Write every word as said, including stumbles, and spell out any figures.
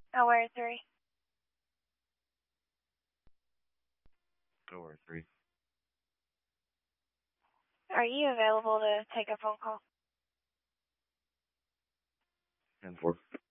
Hour three. Hour three. Are you available to take a phone call? ten four.